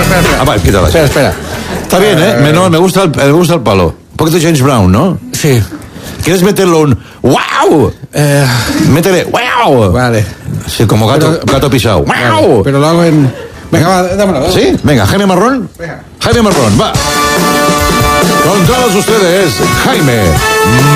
Ah, vale, quítala. Espera. Está bien, ¿eh? Me gusta el palo. Un poquito James Brown, ¿no? Sí. ¿Quieres meterlo un wow? Métele wow. Vale. Sí, como gato pisado. Wow. Vale, pero lo hago en... Venga, va, dámelo. ¿Sí? Venga, Jaime Marrón. Venga. Jaime Marrón, va. Con todos ustedes, Jaime